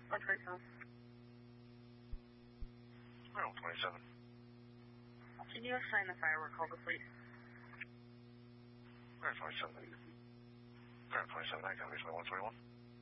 127. Oh, 27. Can you assign the firework holder, please? 27. 27, I can reach my 121.